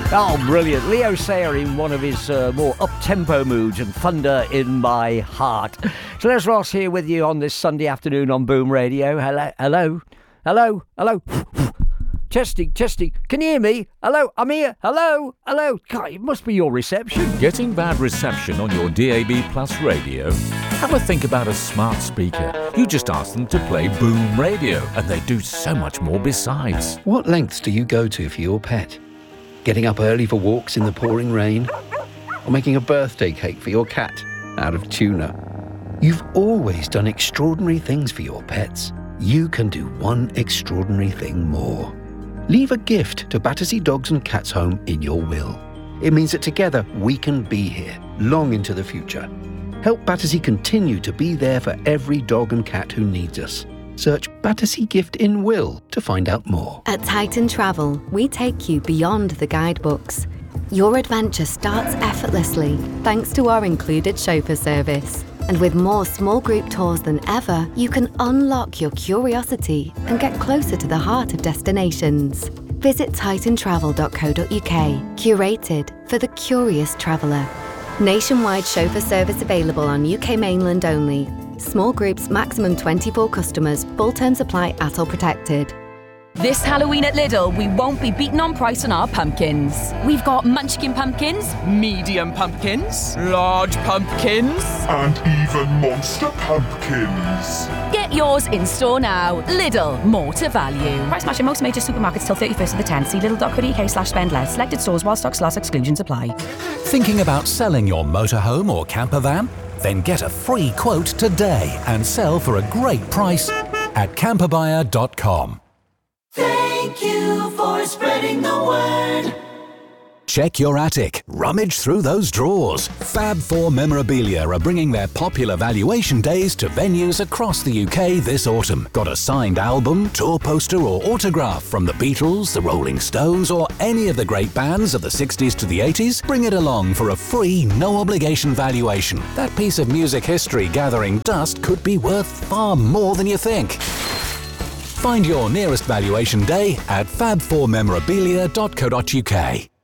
Oh, brilliant. Leo Sayer in one of his more up-tempo moods and thunder in my heart. So Les Ross here with you on this Sunday afternoon on Boom Radio. Hello. Testing. Can you hear me? Hello, I'm here. Hello. God, it must be your reception. Getting bad reception on your DAB Plus radio? Have a think about a smart speaker. You just ask them to play Boom Radio, and they do so much more besides. What lengths do you go to for your pet? Getting up early for walks in the pouring rain? Or making a birthday cake for your cat out of tuna? You've always done extraordinary things for your pets. You can do one extraordinary thing more. Leave a gift to Battersea Dogs and Cats Home in your will. It means that together we can be here, long into the future. Help Battersea continue to be there for every dog and cat who needs us. Search Battersea Gift in Will to find out more. At Titan Travel, we take you beyond the guidebooks. Your adventure starts effortlessly thanks to our included chauffeur service. And with more small group tours than ever, you can unlock your curiosity and get closer to the heart of destinations. Visit titantravel.co.uk, curated for the curious traveller. Nationwide chauffeur service available on UK mainland only. Small groups, maximum 24 customers. Full terms apply at all protected. This Halloween at Lidl, we won't be beaten on price on our pumpkins. We've got munchkin pumpkins, medium pumpkins, large pumpkins, and even monster pumpkins. Get yours in store now. Lidl, more to value. Price match in most major supermarkets till 31st of the 10th. See lidl.co.uk/spend less. Selected stores while stocks last, exclusions apply. Thinking about selling your motorhome or camper van? Then get a free quote today and sell for a great price at camperbuyer.com. Thank you for spreading the word. Check your attic. Rummage through those drawers. Fab 4 Memorabilia are bringing their popular valuation days to venues across the UK this autumn. Got a signed album, tour poster or autograph from the Beatles, the Rolling Stones or any of the great bands of the 60s to the 80s? Bring it along for a free, no-obligation valuation. That piece of music history gathering dust could be worth far more than you think. Find your nearest valuation day at fab4memorabilia.co.uk.